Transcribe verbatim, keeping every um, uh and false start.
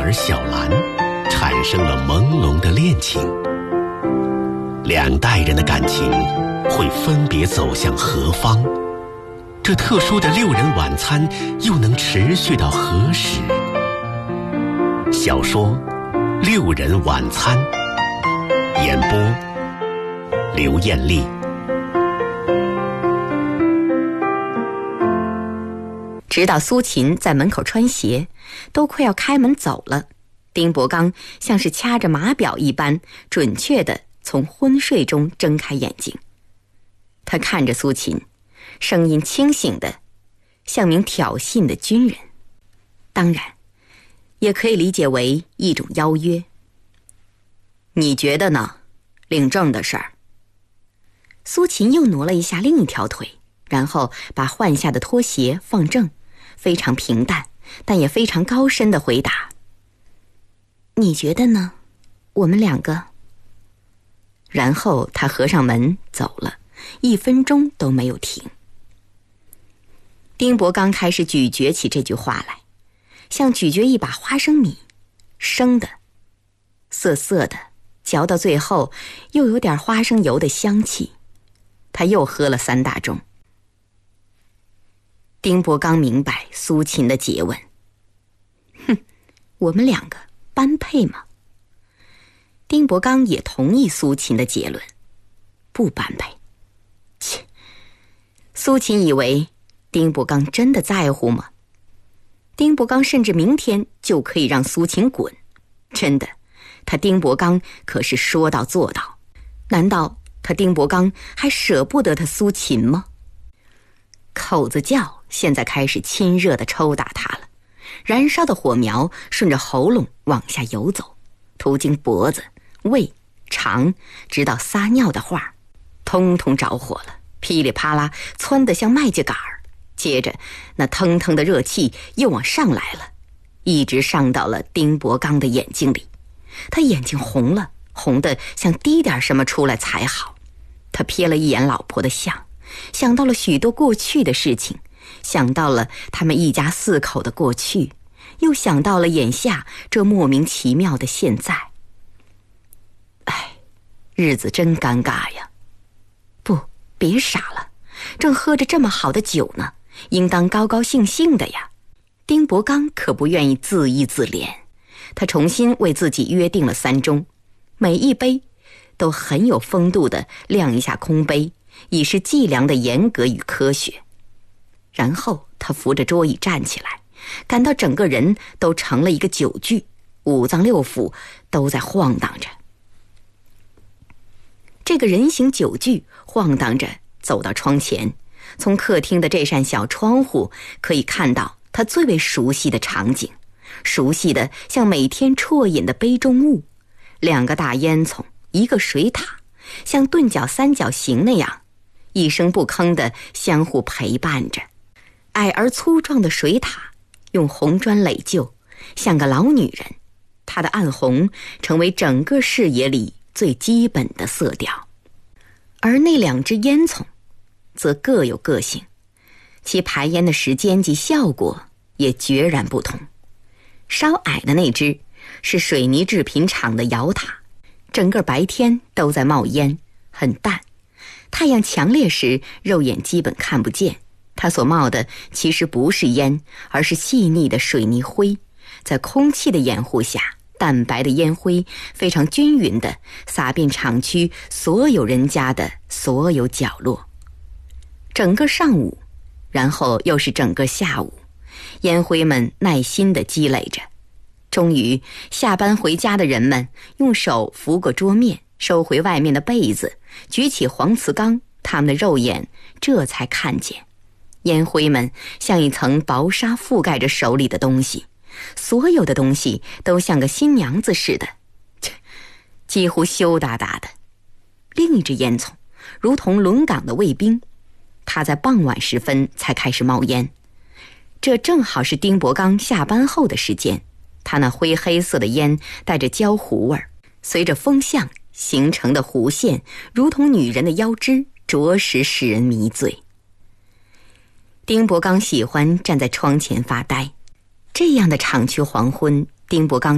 儿小兰产生了朦胧的恋情。两代人的感情会分别走向何方？这特殊的六人晚餐又能持续到何时？小说《六人晚餐》，演播刘艳丽。 直到苏秦在门口穿鞋，都快要开门走了，丁伯刚像是掐着码表一般，准确地从昏睡中睁开眼睛。他看着苏秦，声音清醒的像名挑衅的军人，当然也可以理解为一种邀约。你觉得呢？领证的事儿。苏秦又挪了一下另一条腿，然后把换下的拖鞋放正，非常平淡但也非常高深的回答：你觉得呢？我们两个。然后他合上门走了，一分钟都没有停。丁伯刚开始咀嚼起这句话来，像咀嚼一把花生米，生的，涩涩的，嚼到最后又有点花生油的香气。他又喝了三大盅。丁伯刚明白苏秦的诘问，哼，我们两个般配吗？丁伯刚也同意苏秦的结论，不般配。切，苏秦以为丁伯刚真的在乎吗？丁伯刚甚至明天就可以让苏秦滚，真的，他丁伯刚可是说到做到。难道他丁伯刚还舍不得他苏秦吗？口子窖现在开始亲热地抽打他了，燃烧的火苗顺着喉咙往下游走，途经脖子、胃、肠，直到撒尿的话，通通着火了，噼里啪啦窜得像麦秸秆儿。接着那腾腾的热气又往上来了，一直上到了丁伯刚的眼睛里。他眼睛红了，红得像滴点什么出来才好。他瞥了一眼老婆的像，想到了许多过去的事情，想到了他们一家四口的过去，又想到了眼下这莫名其妙的现在。哎，日子真尴尬呀。不，别傻了，正喝着这么好的酒呢，应当高高兴兴的呀。丁伯刚可不愿意自缢自怜，他重新为自己约定了三盅，每一杯都很有风度地亮一下空杯，以示计量的严格与科学。然后他扶着桌椅站起来，感到整个人都成了一个酒具，五脏六腑都在晃荡着。这个人形酒具晃荡着走到窗前，从客厅的这扇小窗户可以看到他最为熟悉的场景，熟悉的像每天啜饮的杯中物，两个大烟囱，一个水塔，像钝角三角形那样一声不吭地相互陪伴着。矮而粗壮的水塔用红砖垒就，像个老女人，她的暗红成为整个视野里最基本的色调。而那两只烟囱则各有个性，其排烟的时间及效果也决然不同。稍矮的那只是水泥制品厂的窑塔，整个白天都在冒烟，很淡，太阳强烈时肉眼基本看不见，它所冒的其实不是烟，而是细腻的水泥灰，在空气的掩护下，淡白的烟灰非常均匀地洒遍厂区所有人家的所有角落。整个上午，然后又是整个下午，烟灰们耐心地积累着。终于，下班回家的人们用手扶过桌面，收回外面的被子，举起黄瓷缸，他们的肉眼这才看见烟灰们像一层薄纱覆盖着手里的东西，所有的东西都像个新娘子似的，几乎羞答答的。另一只烟囱如同轮岗的卫兵，它在傍晚时分才开始冒烟，这正好是丁伯刚下班后的时间。他那灰黑色的烟带着焦糊味，随着风向形成的弧线如同女人的腰肢，着实使人迷醉。丁伯刚喜欢站在窗前发呆，这样的厂区黄昏，丁伯刚